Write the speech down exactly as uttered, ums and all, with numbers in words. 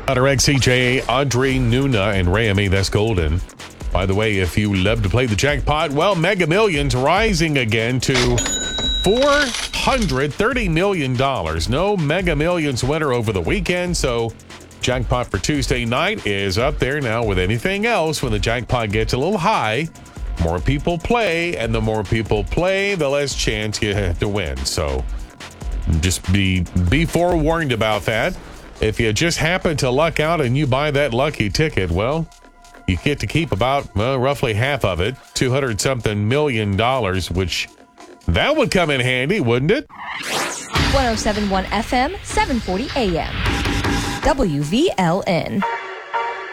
Hunter X, C J, Audrey, Nuna, and Rami, that's golden. By the way, if you love to play the jackpot, well, Mega Millions rising again to four hundred thirty million dollars. No Mega Millions winner over the weekend, so jackpot for Tuesday night is up there now with anything else. When the jackpot gets a little high, more people play, and the more people play, the less chance you have to win. So just be be forewarned about that. If you just happen to luck out and you buy that lucky ticket, well, you get to keep about well, roughly half of it, two hundred something million dollars, which that would come in handy, wouldn't it? one oh seven point one F M, seven forty A M. W V L N.